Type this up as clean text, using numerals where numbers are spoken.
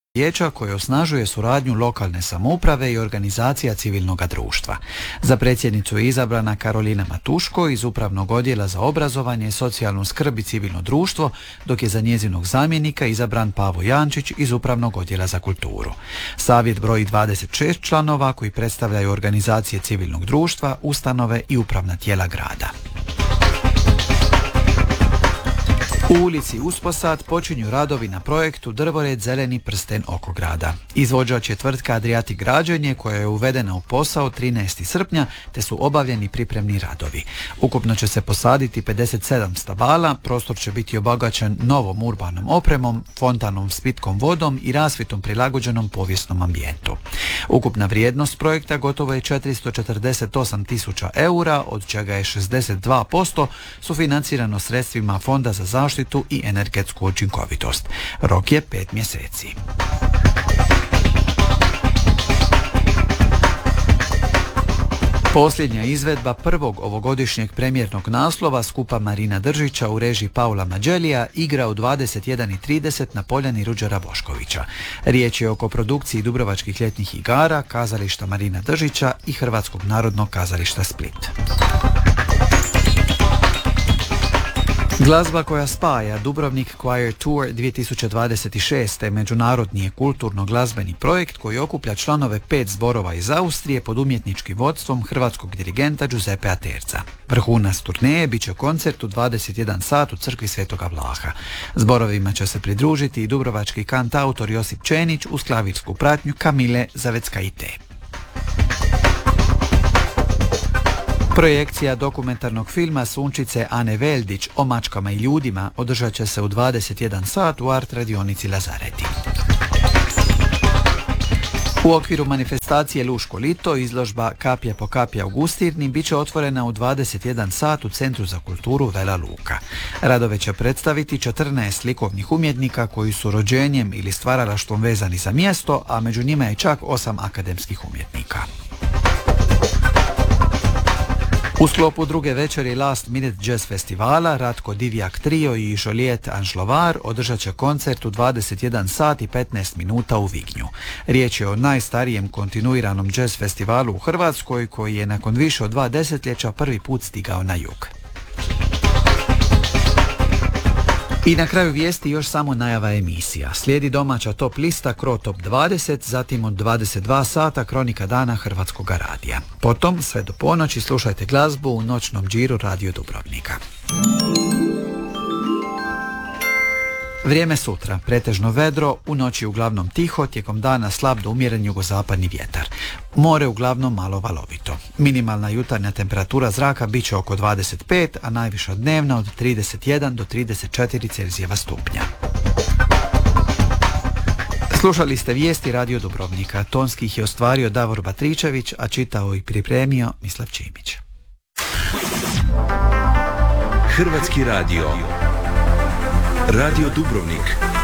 vijeća koje osnažuje suradnju lokalne samouprave i organizacija civilnog društva. Za predsjednicu je izabrana Karolina Matuško iz Upravnog odjela za obrazovanje, socijalnu skrb i civilno društvo, dok je za njezinog zamjenika izabran Pavo Jančić iz Upravnog odjela za kulturu. Savjet broji 26 članova koji predstavljaju organizacije civilnog društva, ustanove i upravna tijela grada. U ulici Usposad počinju radovi na projektu Drvored zeleni prsten oko grada. Izvođač je tvrtka Adriatic građenje koja je uvedena u posao 13. srpnja te su obavljeni pripremni radovi. Ukupno će se posaditi 57 stabala, prostor će biti obogaćen novom urbanom opremom, fontanom s pitkom vodom i rasvjetom prilagođenom povijesnom ambijentu. Ukupna vrijednost projekta gotovo je 448.000 eura, od čega je 62% sufinancirano sredstvima Fonda za zaštitu i energetsku učinkovitost. Rok je 5 mjeseci. Posljednja izvedba prvog ovogodišnjeg premijernog naslova skupa Marina Držića u režiji Paula Mađelija igra u 21:30 na poljani Ruđera Boškovića. Riječ je o koprodukciji Dubrovačkih ljetnih igara, kazališta Marina Držića i Hrvatskog narodnog kazališta Split. Glazba koja spaja Dubrovnik Choir Tour 2026. je međunarodni je kulturno-glazbeni projekt koji okuplja članove 5 zborova iz Austrije pod umjetničkim vodstvom hrvatskog dirigenta Giuseppea Terza. Vrhunac turneje bit će koncert u 21 sat u crkvi Svetoga Vlaha. Zborovima će se pridružiti i dubrovački kantautor Josip Čenić uz klavirsku pratnju Kamile Zaveckaite. Projekcija dokumentarnog filma Sunčice Ane Veldić o mačkama i ljudima održat će se u 21 sat u art radionici Lazareti. U okviru manifestacije Luško lito izložba Kapija po kapija u Gustirni bit će otvorena u 21 sat u Centru za kulturu Vela Luka. Radove će predstaviti 14 likovnih umjetnika koji su rođenjem ili stvaralaštvom vezani za mjesto, a među njima je čak 8 akademskih umjetnika. U sklopu druge večeri Last Minute Jazz festivala Ratko Divjak Trio i Joliet Anšlovar održat će koncert u 21 sat i 15 minuta u Vignju. Riječ je o najstarijem kontinuiranom jazz festivalu u Hrvatskoj koji je nakon više od 2 desetljeća prvi put stigao na jug. I na kraju vijesti još samo najava emisija. Slijedi domaća top lista Cro Top 20, zatim od 22 sata kronika dana Hrvatskog radija. Potom sve do ponoći slušajte glazbu u noćnom džiru Radio Dubrovnika. Vrijeme sutra, pretežno vedro, u noći uglavnom tiho, tijekom dana slab do umjeren jugozapadni vjetar. More uglavnom malo valovito. Minimalna jutarnja temperatura zraka bit će oko 25, a najviša dnevna od 31 do 34 Celzijeva stupnja. Slušali ste vijesti Radio Dubrovnika. Tonski ih je ostvario Davor Batričević, a čitao i pripremio Mislav Čimić. Hrvatski radio. Radio Dubrovnik.